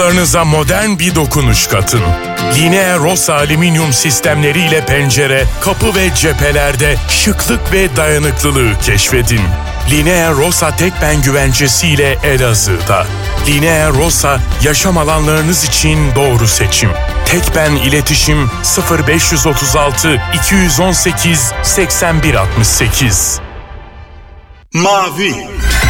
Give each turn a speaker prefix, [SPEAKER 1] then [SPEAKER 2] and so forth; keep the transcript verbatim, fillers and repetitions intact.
[SPEAKER 1] Kapılarınıza modern bir dokunuş katın. Linea Rossa alüminyum sistemleriyle pencere, kapı ve cephelerde şıklık ve dayanıklılığı keşfedin. Linea Rossa Tekben güvencesiyle Elazığ'da. Linea Rossa, yaşam alanlarınız için doğru seçim. Tekben iletişim sıfır beş yüz otuz altı iki yüz on sekiz seksen bir altmış sekiz.
[SPEAKER 2] Mavi